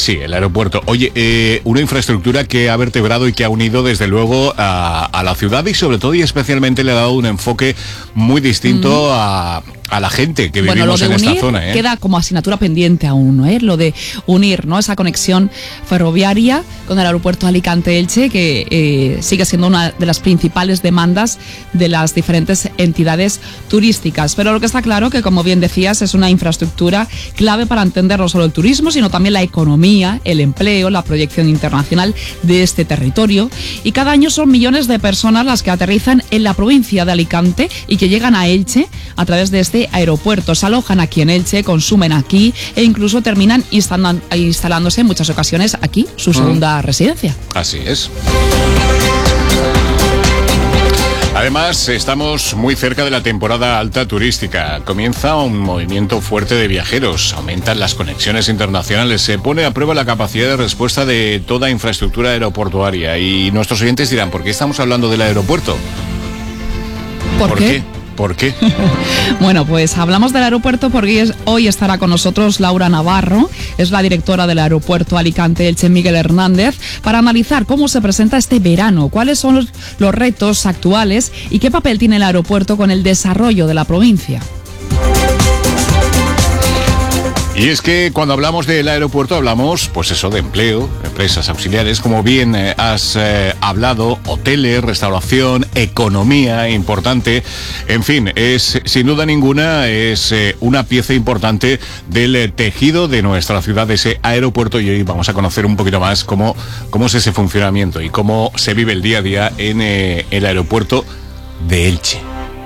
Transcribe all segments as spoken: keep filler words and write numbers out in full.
sí, el aeropuerto. Oye, eh, una infraestructura que ha vertebrado y que ha unido desde luego a, a la ciudad y sobre todo y especialmente le ha dado un enfoque muy distinto mm. a... a la gente que bueno, vivimos lo de en unir esta zona, ¿eh? Queda como asignatura pendiente aún, ¿no? ¿Eh? Lo de unir, ¿no? Esa conexión ferroviaria con el aeropuerto Alicante-Elche, que eh, sigue siendo una de las principales demandas de las diferentes entidades turísticas. Pero lo que está claro que, como bien decías, es una infraestructura clave para entender no solo el turismo, sino también la economía, el empleo, la proyección internacional de este territorio. Y cada año son millones de personas las que aterrizan en la provincia de Alicante y que llegan a Elche a través de este aeropuerto. Se alojan aquí en Elche, consumen aquí e incluso terminan instalan, instalándose en muchas ocasiones aquí, su segunda mm. residencia. Así es. Además, estamos muy cerca de la temporada alta turística. Comienza un movimiento fuerte de viajeros, aumentan las conexiones internacionales, se pone a prueba la capacidad de respuesta de toda infraestructura aeroportuaria. Y nuestros oyentes dirán, ¿por qué estamos hablando del aeropuerto? ¿Por, ¿Por qué? qué? ¿Por qué? Bueno, pues hablamos del aeropuerto porque hoy estará con nosotros Laura Navarro, es la directora del aeropuerto Alicante-Elche Miguel Hernández, para analizar cómo se presenta este verano, cuáles son los, los retos actuales y qué papel tiene el aeropuerto con el desarrollo de la provincia. Y es que cuando hablamos del aeropuerto hablamos, pues eso, de empleo, empresas auxiliares, como bien eh, has eh, hablado, hoteles, restauración, economía importante. En fin, es sin duda ninguna, es eh, una pieza importante del eh, tejido de nuestra ciudad, ese aeropuerto, y hoy vamos a conocer un poquito más cómo, cómo es ese funcionamiento y cómo se vive el día a día en eh, el aeropuerto de Elche.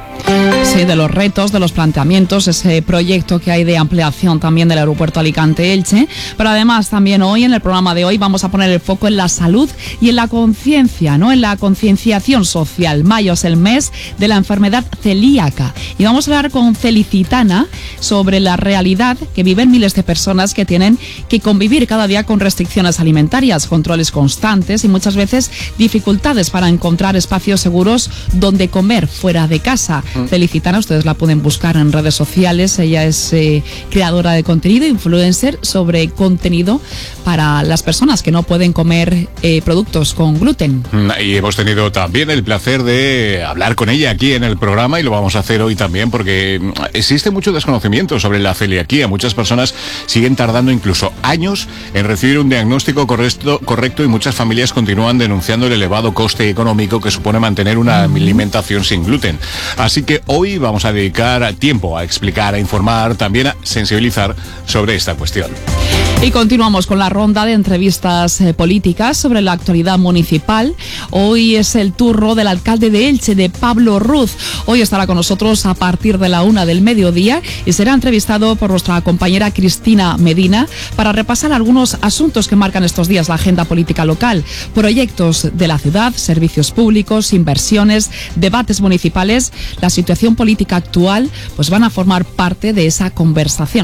Sí, de los retos, de los planteamientos, ese proyecto que hay de ampliación también del aeropuerto Alicante-Elche. Pero además también hoy, en el programa de hoy, vamos a poner el foco en la salud y en la conciencia, ¿no? En la concienciación social. Mayo es el mes de la enfermedad celíaca. Y vamos a hablar con Felicitana sobre la realidad que viven miles de personas que tienen que convivir cada día con restricciones alimentarias, controles constantes y muchas veces dificultades para encontrar espacios seguros donde comer fuera de casa. Mm. Felicitana, ustedes la pueden buscar en redes sociales. Ella es eh, creadora de contenido, influencer sobre contenido para las personas que no pueden comer eh, productos con gluten. Y hemos tenido también el placer de hablar con ella aquí en el programa y lo vamos a hacer hoy también porque existe mucho desconocimiento sobre la celiaquía. Muchas personas siguen tardando incluso años en recibir un diagnóstico correcto, correcto y muchas familias continúan denunciando el elevado coste económico que supone mantener una alimentación sin gluten. Así que hoy vamos a dedicar tiempo a explicar, a informar, también a sensibilizar sobre esta cuestión. Y continuamos con la ronda de entrevistas eh, políticas sobre la actualidad municipal. Hoy es el turno del alcalde de Elche, de Pablo Ruz. Hoy estará con nosotros a partir de la una del mediodía y será entrevistado por nuestra compañera Cristina Medina para repasar algunos asuntos que marcan estos días la agenda política local, proyectos de la ciudad, servicios públicos, inversiones, debates municipales. La situación política actual pues van a formar parte de esa conversación.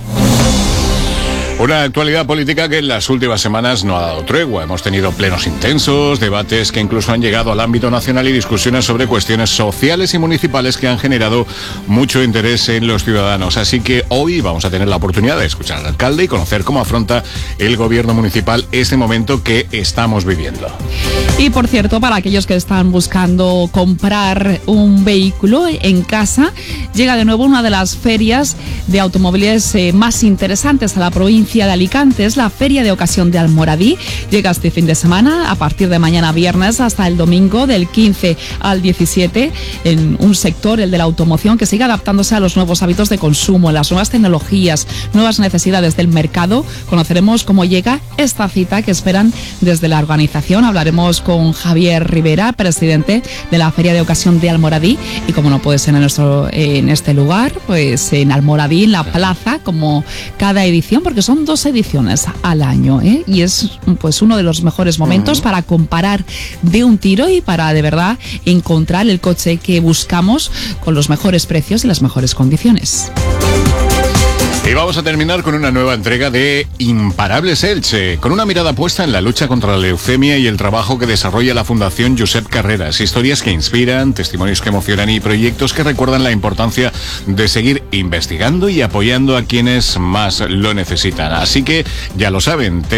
Una actualidad política que en las últimas semanas no ha dado tregua. Hemos tenido plenos intensos, debates que incluso han llegado al ámbito nacional y discusiones sobre cuestiones sociales y municipales que han generado mucho interés en los ciudadanos. Así que hoy vamos a tener la oportunidad de escuchar al alcalde y conocer cómo afronta el gobierno municipal este momento que estamos viviendo. Y por cierto, para aquellos que están buscando comprar un vehículo en casa, llega de nuevo una de las ferias de automóviles eh, más interesantes a la provincia de Alicante. Es la Feria de Ocasión de Almoradí. Llega este fin de semana, a partir de mañana viernes hasta el domingo, del quince al diecisiete, en un sector, el de la automoción, que sigue adaptándose a los nuevos hábitos de consumo, las nuevas tecnologías, nuevas necesidades del mercado. Conoceremos cómo llega esta cita que esperan desde la organización. Hablaremos con Javier Rivera, presidente de la Feria de Ocasión de Almoradí, y como no puede ser en, nuestro, en este lugar, pues en Almoradí, en la plaza, como cada edición, porque son dos ediciones al año, ¿eh? Y es pues uno de los mejores momentos uh-huh. para comparar de un tiro y para de verdad encontrar el coche que buscamos con los mejores precios y las mejores condiciones. Y vamos a terminar con una nueva entrega de Imparables Elche, con una mirada puesta en la lucha contra la leucemia y el trabajo que desarrolla la Fundación Josep Carreras. Historias que inspiran, testimonios que emocionan y proyectos que recuerdan la importancia de seguir investigando y apoyando a quienes más lo necesitan. Así que ya lo saben.